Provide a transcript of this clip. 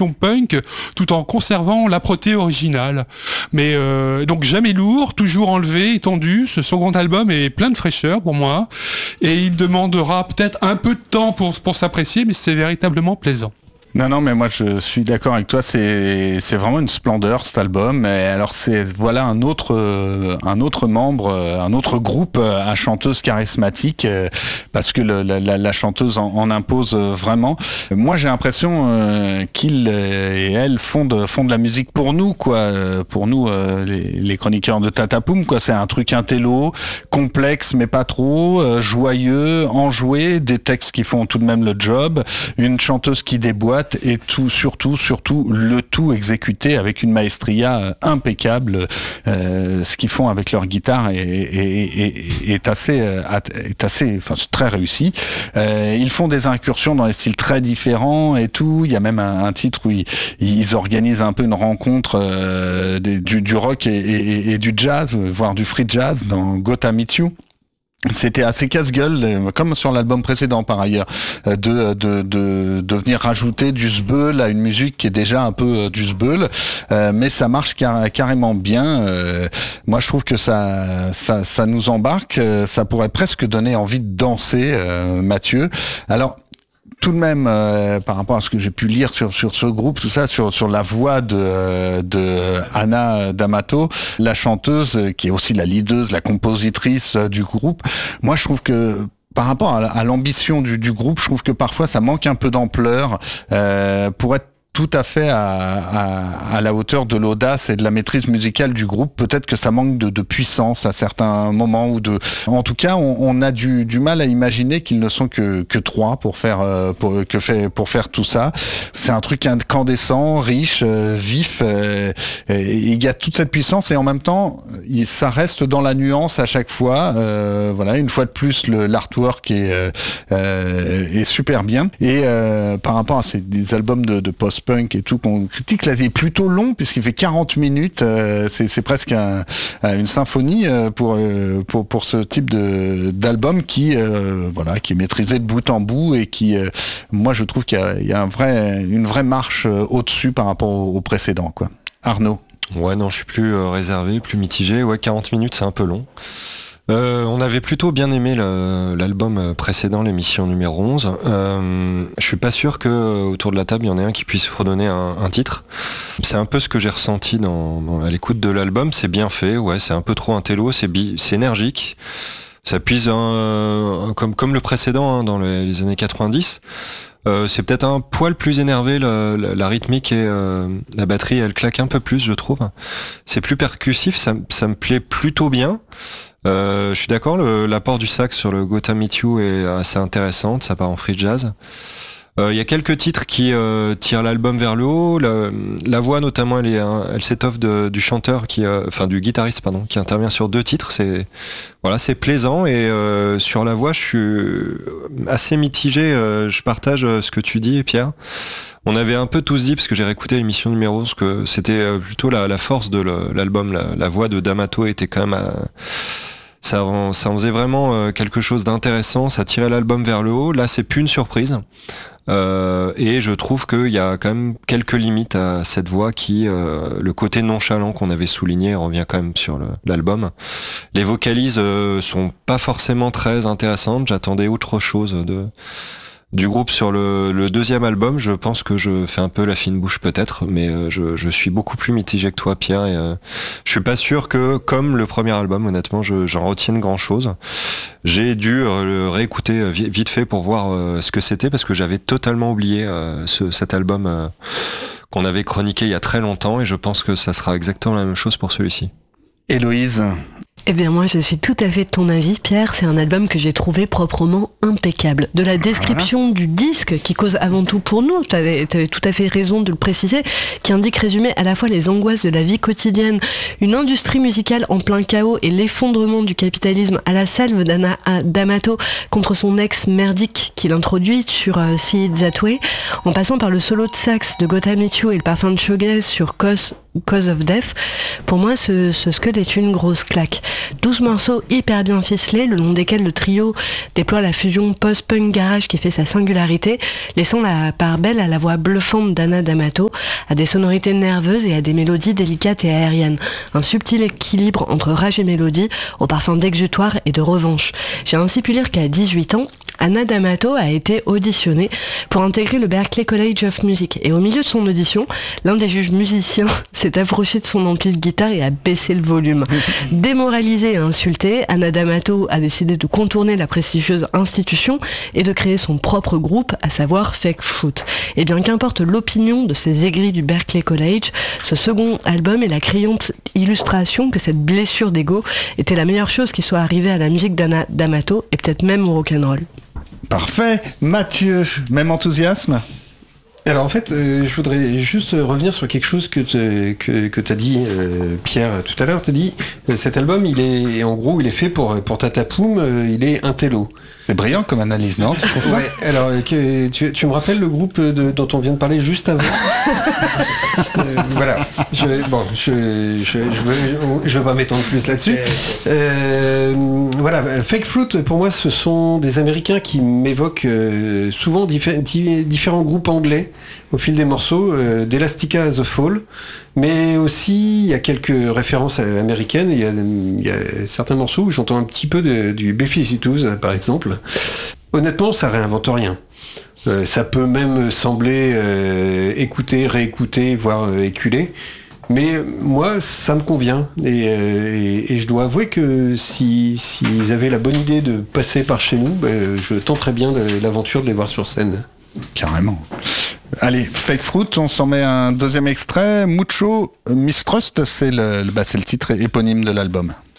inspiration punk tout en conservant l'âpreté originale. Mais donc jamais lourd, toujours enlevé, étendu. Ce second album est plein de fraîcheur pour moi et il demandera peut-être un peu de temps pour s'apprécier, mais c'est véritablement plaisant. Non, mais moi je suis d'accord avec toi, c'est vraiment une splendeur cet album. Et alors c'est voilà un autre membre, un autre groupe à chanteuse charismatique, parce que la chanteuse en impose vraiment. Moi j'ai l'impression qu'ils et elle font de la musique pour nous, quoi, pour nous les chroniqueurs de Tatapoum, quoi. C'est un truc intello, complexe mais pas trop, joyeux, enjoué, des textes qui font tout de même le job, une chanteuse qui déboîte. Et surtout le tout exécuté avec une maestria impeccable. Ce qu'ils font avec leur guitare est assez, enfin c'est très réussi. Ils font des incursions dans des styles très différents et tout. Il y a même un titre où ils organisent un peu une rencontre du rock et du jazz, voire du free jazz dans Gotta Meet You. C'était assez casse-gueule, comme sur l'album précédent par ailleurs, de venir rajouter du sbeul à une musique qui est déjà un peu du sbeul, mais ça marche carrément bien. Moi je trouve que ça nous embarque, ça pourrait presque donner envie de danser, Mathieu. Alors tout de même, par rapport à ce que j'ai pu lire sur ce groupe, tout ça, sur la voix de Anna D'Amato, la chanteuse, qui est aussi la leaduse, la compositrice du groupe, moi je trouve que par rapport à l'ambition du groupe, je trouve que parfois ça manque un peu d'ampleur pour être tout à fait à la hauteur de l'audace et de la maîtrise musicale du groupe. Peut-être que ça manque de puissance à certains moments en tout cas, on a du mal à imaginer qu'ils ne sont que trois pour faire tout ça. C'est un truc incandescent, riche, vif. Il y a toute cette puissance et en même temps, ça reste dans la nuance à chaque fois. Voilà, une fois de plus, l'artwork est super bien. Et par rapport à des albums de post-punk et tout qu'on critique, là il est plutôt long puisqu'il fait 40 minutes, c'est presque une symphonie pour ce type d'album qui est maîtrisé de bout en bout et qui moi je trouve qu'il y a une vraie marche au-dessus par rapport au précédent, quoi. Arnaud? Ouais, non, je suis plus réservé, plus mitigé. Ouais, 40 minutes c'est un peu long. On avait plutôt bien aimé l'album précédent, l'émission numéro 11. Je suis pas sûr que autour de la table il y en ait un qui puisse redonner un titre. C'est un peu ce que j'ai ressenti à l'écoute de l'album. C'est bien fait, ouais, c'est un peu trop intello, c'est énergique. Ça puise comme le précédent, dans les années 90. C'est peut-être un poil plus énervé, la rythmique et la batterie, elle claque un peu plus, je trouve. C'est plus percussif, ça me plaît plutôt bien. Je suis d'accord, l'apport du sax sur le Gotta Meet You est assez intéressant, ça part en free jazz. Il y a quelques titres qui tirent l'album vers le haut. La voix notamment, elle s'étoffe du chanteur du guitariste pardon, qui intervient sur 2 titres. C'est plaisant et sur la voix, je suis assez mitigé. Je partage ce que tu dis, Pierre. On avait un peu tous dit, parce que j'ai réécouté l'émission numéro 11, que c'était plutôt la force de l'album. La voix de D'Amato était quand même ça en faisait vraiment quelque chose d'intéressant, ça tirait l'album vers le haut. Là, c'est plus une surprise. Et je trouve qu'il y a quand même quelques limites à cette voix qui, le côté nonchalant qu'on avait souligné revient quand même sur l'album. Les vocalises sont pas forcément très intéressantes, j'attendais autre chose du groupe sur le deuxième album. Je pense que je fais un peu la fine bouche peut-être, mais je suis beaucoup plus mitigé que toi, Pierre, et je suis pas sûr que, comme le premier album, honnêtement, j'en retienne grand chose. J'ai dû le réécouter vite fait pour voir ce que c'était, parce que j'avais totalement oublié cet album qu'on avait chroniqué il y a très longtemps, et je pense que ça sera exactement la même chose pour celui-ci. Héloïse? Eh bien moi je suis tout à fait de ton avis, Pierre. C'est un album que j'ai trouvé proprement impeccable. De la description du disque, qui cause avant tout pour nous, tu avais tout à fait raison de le préciser, qui indique résumer à la fois les angoisses de la vie quotidienne, une industrie musicale en plein chaos et l'effondrement du capitalisme à la salve d'Anna D'Amato contre son ex merdique qu'il introduit sur See It That Way, en passant par le solo de sax de Gotta Meet You et le parfum de shoegaze sur Cause Cause of Death, pour moi ce Scud est une grosse claque. 12 morceaux hyper bien ficelés, le long desquels le trio déploie la fusion post-punk garage qui fait sa singularité, laissant la part belle à la voix bluffante d'Anna D'Amato, à des sonorités nerveuses et à des mélodies délicates et aériennes. Un subtil équilibre entre rage et mélodie, au parfum d'exutoire et de revanche. J'ai ainsi pu lire qu'à 18 ans, Anna D'Amato a été auditionnée pour intégrer le Berklee College of Music. Et au milieu de son audition, l'un des juges musiciens s'est approché de son ampli de guitare et a baissé le volume. Démoralisée et insultée, Anna D'Amato a décidé de contourner la prestigieuse institution et de créer son propre groupe, à savoir Fake Fruit. Et bien qu'importe l'opinion de ces aigris du Berklee College, ce second album est la criante illustration que cette blessure d'ego était la meilleure chose qui soit arrivée à la musique d'Anna D'Amato et peut-être même au rock'n'roll. Parfait. Mathieu, même enthousiasme ? Alors en fait, je voudrais juste revenir sur quelque chose que tu as dit, Pierre, tout à l'heure. Tu as dit, cet album, il est fait pour Tatapoum, il est intello. C'est brillant comme analyse, non? Ouais, alors tu me rappelles le groupe dont on vient de parler juste avant. Voilà. Je veux pas m'étendre plus là-dessus. Voilà, Fake Fruit, pour moi, ce sont des Américains qui m'évoquent souvent différents groupes anglais au fil des morceaux, d'Elastica à The Fall, mais aussi il y a quelques références américaines. Il y a certains morceaux où j'entends un petit peu du B-52s, par exemple. Honnêtement, ça réinvente rien. Ça peut même sembler écouter, réécouter, voire éculer. Mais moi, ça me convient. Et je dois avouer que s'ils avaient la bonne idée de passer par chez nous, je tenterais bien l'aventure de les voir sur scène. Carrément. Allez, Fake Fruit, on s'en met un deuxième extrait. Mucho Mistrust, c'est le titre éponyme de l'album.